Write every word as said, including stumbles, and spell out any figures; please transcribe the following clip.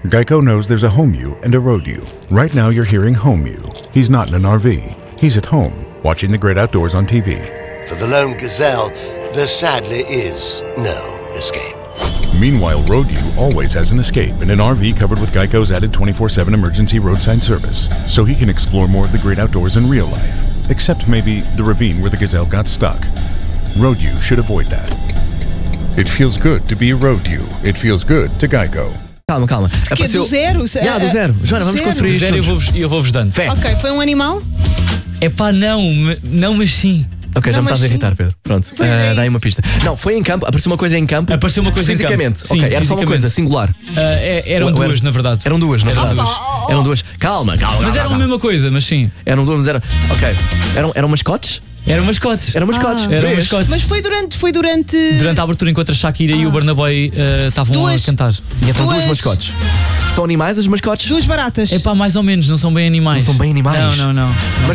Geico knows there's a home you and a road you. Right now you're hearing home you. He's not in an R V. He's at home, watching the great outdoors on T V. For the lone gazelle, there sadly is no escape. Meanwhile, road you always has an escape in an R V covered with Geico's added twenty-four seven emergency roadside service, so he can explore more of the great outdoors in real life. Except maybe the ravine where the gazelle got stuck. Road you should avoid that. It feels good to be a road you. It feels good to Geico. Calma, calma. Que é do zero? Já, do zero. Joana, vamos zero. construir Do isto. zero eu juntos. vou-vos eu vou-vos dando. Fé. Ok, foi um animal? É pá, não, me- não, mas sim. Ok, já Não, me estás a mas irritar, sim. Pedro. Pronto, Pois é uh, dá aí isso. uma pista. Não, foi em campo, apareceu uma coisa em campo. Apareceu uma coisa em campo. Fisicamente. Sim, ok, era só uma fisicamente. coisa, singular. Ah, é- eram Ou- ou duas, era- na verdade. Eram duas, na Eram verdade. duas. Eram duas. Calma, calma. Mas calma, eram a calma. mesma coisa, mas sim. Eram duas, mas eram. Ok. Eram, eram mascotes? Eram mascotes. Eram mascotes. Eram Vês? mascotes. Mas foi durante. Foi durante. Durante a abertura, enquanto a Shakira e o Barnaboy ah, estavam Duas. a cantar. E então duas Duas- mascotes. São animais as mascotes? Duas baratas. É pá, mais ou menos, não são bem animais. Não são bem animais? Não, não, não. Não